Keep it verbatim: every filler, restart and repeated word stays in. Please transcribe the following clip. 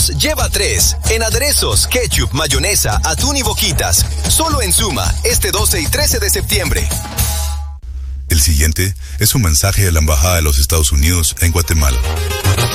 Lleva tres. En aderezos, ketchup, mayonesa, atún y boquitas. Solo en Suma, este doce y trece de septiembre. El siguiente es un mensaje de la Embajada de los Estados Unidos en Guatemala.